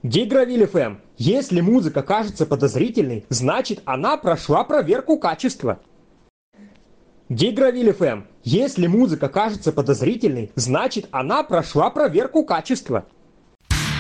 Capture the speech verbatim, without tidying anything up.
Дигравиль эф эм. Если музыка кажется подозрительной, значит она прошла проверку качества. Дигравиль эф эм. Если музыка кажется подозрительной, значит она прошла проверку качества.